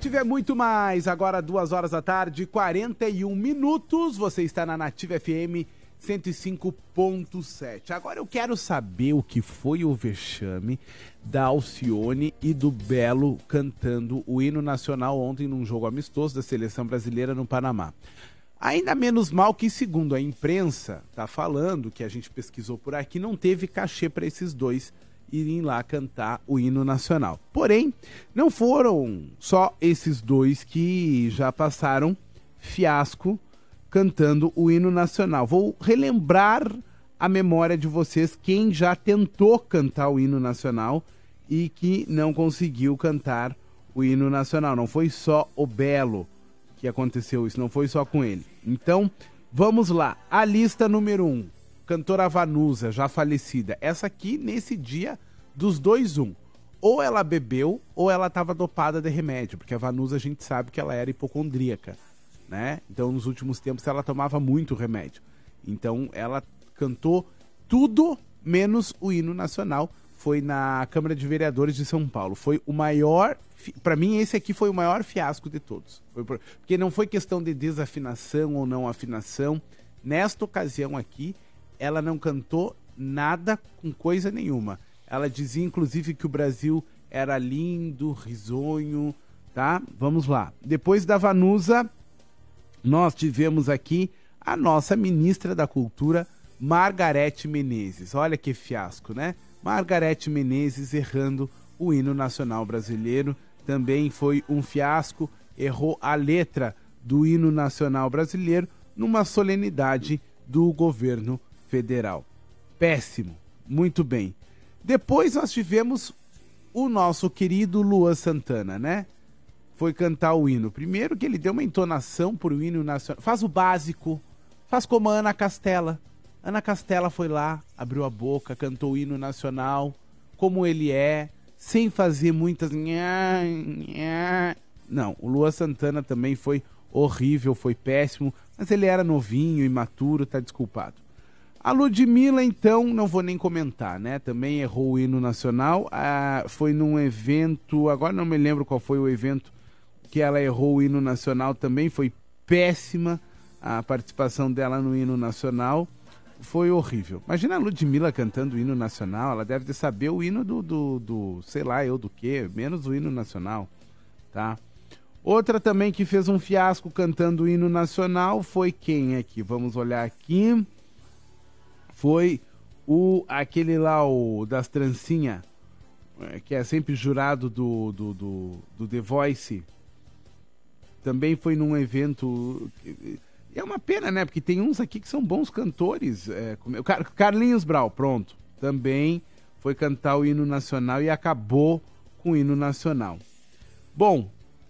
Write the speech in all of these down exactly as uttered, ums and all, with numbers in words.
Nativa é muito mais. Agora duas horas da tarde, quarenta e um minutos. Você está na Nativa F M cento e cinco ponto sete. Agora eu quero saber o que foi o vexame da Alcione e do Belo cantando o hino nacional ontem num jogo amistoso da seleção brasileira no Panamá. Ainda menos mal que, segundo a imprensa, tá falando, que a gente pesquisou por aqui, não teve cachê para esses dois irem lá cantar o hino nacional. Porém, não foram só esses dois que já passaram fiasco cantando o hino nacional. Vou relembrar a memória de vocês quem já tentou cantar o hino nacional e que não conseguiu cantar o hino nacional. Não foi só o Belo que aconteceu isso, não foi só com ele. Então, vamos lá. A lista número um. Cantora Vanusa, já falecida. Essa aqui, nesse dia, dos dois, um. Ou ela bebeu, ou ela estava dopada de remédio, porque a Vanusa a gente sabe que ela era hipocondríaca, né? Então, nos últimos tempos, ela tomava muito remédio. Então, ela cantou tudo menos o hino nacional. Foi na Câmara de Vereadores de São Paulo. Foi o maior... Para mim, esse aqui foi o maior fiasco de todos. Foi por... Porque não foi questão de desafinação ou não afinação. Nesta ocasião aqui, ela não cantou nada com coisa nenhuma. Ela dizia, inclusive, que o Brasil era lindo, risonho, tá? Vamos lá. Depois da Vanusa, nós tivemos aqui a nossa ministra da Cultura, Margarete Menezes. Olha que fiasco, né? Margarete Menezes errando o hino nacional brasileiro. Também foi um fiasco, errou a letra do hino nacional brasileiro numa solenidade do governo federal. Péssimo, muito bem. Depois nós tivemos o nosso querido Luan Santana, né? Foi cantar o hino. Primeiro que ele deu uma entonação pro hino nacional. Faz o básico, faz como a Ana Castela. Ana Castela foi lá, abriu a boca, cantou o hino nacional, como ele é, sem fazer muitas... Não, o Luan Santana também foi horrível, foi péssimo, mas ele era novinho, imaturo, tá desculpado. A Ludmilla, então, não vou nem comentar, né? Também errou o hino nacional, ah, foi num evento, agora não me lembro qual foi o evento que ela errou o hino nacional também, foi péssima a participação dela no hino nacional. Foi horrível. Imagina a Ludmilla cantando o hino nacional, ela deve de saber o hino do, do, do sei lá eu do que, menos o hino nacional, tá? Outra também que fez um fiasco cantando o hino nacional foi quem aqui? Vamos olhar aqui. Foi o, aquele lá, o das trancinhas, que é sempre jurado do, do, do, do The Voice. Também foi num evento... É uma pena, né? Porque tem uns aqui que são bons cantores. É, como... Car- Carlinhos Brau, pronto. Também foi cantar o hino nacional e acabou com o hino nacional. Bom,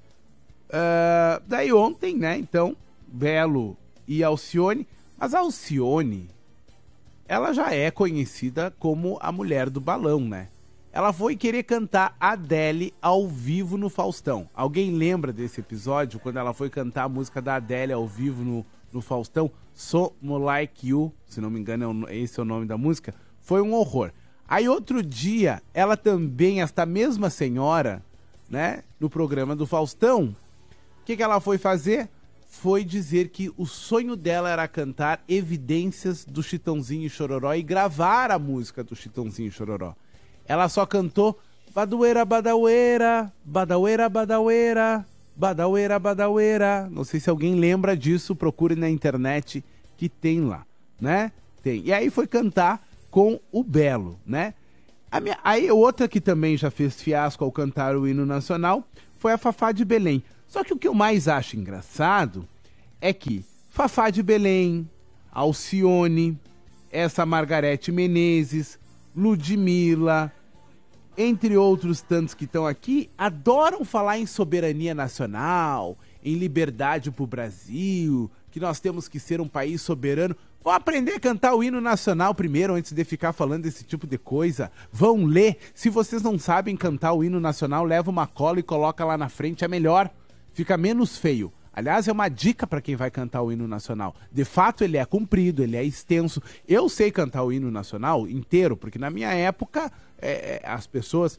uh, daí ontem, né? Então, Belo e Alcione. Mas a Alcione, ela já é conhecida como a mulher do balão, né? Ela foi querer cantar Adele ao vivo no Faustão. Alguém lembra desse episódio, quando ela foi cantar a música da Adele ao vivo no, no Faustão? So Like You, se não me engano, esse é o nome da música. Foi um horror. Aí outro dia, ela também, esta mesma senhora, né, no programa do Faustão, o que, que ela foi fazer? Foi dizer que o sonho dela era cantar Evidências do Chitãozinho e Chororó e gravar a música do Chitãozinho e Chororó. Ela só cantou Badaueira, Badaueira, Badaueira, Badaueira, Badaueira, Badaueira. Não sei se alguém lembra disso, procure na internet que tem lá, né? Tem. E aí foi cantar com o Belo, né? A minha... Aí outra que também já fez fiasco ao cantar o hino nacional foi a Fafá de Belém. Só que o que eu mais acho engraçado é que Fafá de Belém, Alcione, essa Margarete Menezes, Ludmilla, entre outros tantos que estão aqui, adoram falar em soberania nacional, em liberdade pro Brasil, que nós temos que ser um país soberano. Vão aprender a cantar o hino nacional primeiro, antes de ficar falando desse tipo de coisa. Vão ler. Se vocês não sabem cantar o hino nacional, leva uma cola e coloca lá na frente, é melhor. Fica menos feio. Aliás, é uma dica para quem vai cantar o hino nacional. De fato, ele é comprido, ele é extenso. Eu sei cantar o hino nacional inteiro, porque na minha época, é, as pessoas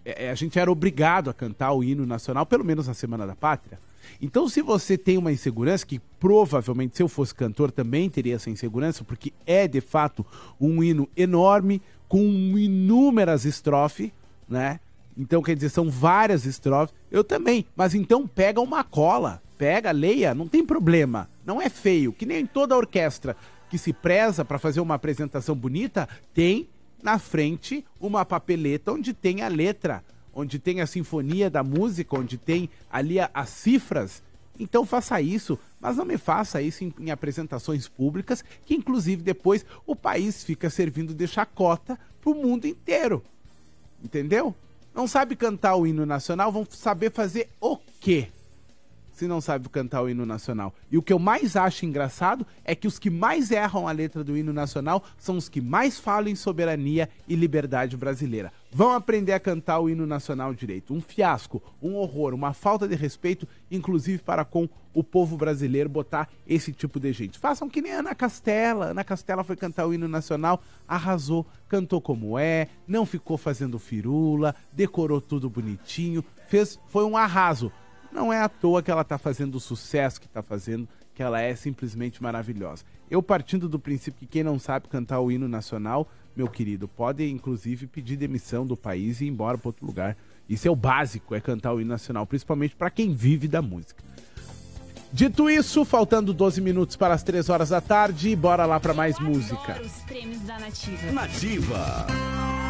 é, a gente era obrigado a cantar o hino nacional, pelo menos na Semana da Pátria. Então, se você tem uma insegurança, que provavelmente se eu fosse cantor também teria essa insegurança, porque é de fato um hino enorme, com inúmeras estrofes, né? Então, quer dizer, são várias estrofes. Eu também, mas então pega uma cola, pega, leia, não tem problema, não é feio, que nem toda orquestra que se preza para fazer uma apresentação bonita, tem na frente uma papeleta onde tem a letra, onde tem a sinfonia da música, onde tem ali a, as cifras. Então faça isso, mas não me faça isso em, em apresentações públicas, que inclusive depois o país fica servindo de chacota pro mundo inteiro. Entendeu? Não sabe cantar o hino nacional, vão saber fazer o quê? Se não sabe cantar o hino nacional. E o que eu mais acho engraçado é que os que mais erram a letra do hino nacional são os que mais falam em soberania e liberdade brasileira. Vão aprender a cantar o hino nacional direito. Um fiasco, um horror, uma falta de respeito, inclusive para com o povo brasileiro, botar esse tipo de gente. Façam que nem a Ana Castela. Ana Castela foi cantar o hino nacional, arrasou, cantou como é, não ficou fazendo firula, decorou tudo bonitinho, fez, foi um arraso. Não é à toa que ela está fazendo o sucesso que está fazendo, que ela é simplesmente maravilhosa. Eu, partindo do princípio que quem não sabe cantar o hino nacional, meu querido, pode inclusive pedir demissão do país e ir embora para outro lugar. Isso é o básico, é cantar o hino nacional, principalmente para quem vive da música. Dito isso, faltando doze minutos para as três horas da tarde, bora lá para mais música. Os prêmios da Nativa. Nativa.